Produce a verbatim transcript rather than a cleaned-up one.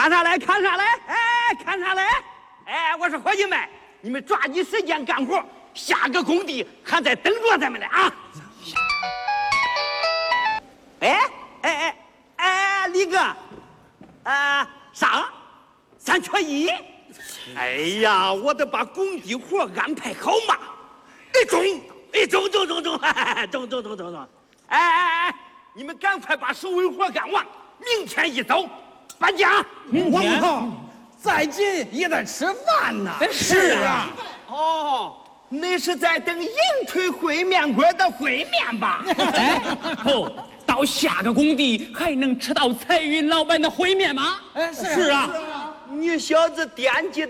看啥来？看啥来？哎，看啥来？哎，我说伙计们，你们抓紧时间干活，下个工地还在等着咱们呢啊！哎哎哎哎，李哥，啊，啥？三缺一？哎呀，我得把工地活安排好嘛！哎中，哎中中中中，中中中中中！哎哎哎，你们赶快把收尾活干完，明天一早搬家。 王浩，再紧也得吃饭呐。 是啊。哦，那是在等银推烩面馆的烩面吧？ 哎，不，到下个工地还能吃到彩云老板的烩面吗？ 哎， 是啊。 你小子惦记